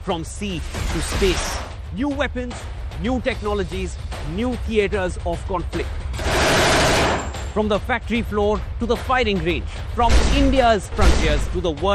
from sea to space. New weapons, new technologies, new theaters of conflict. From the factory floor to the firing range, from India's frontiers to the world.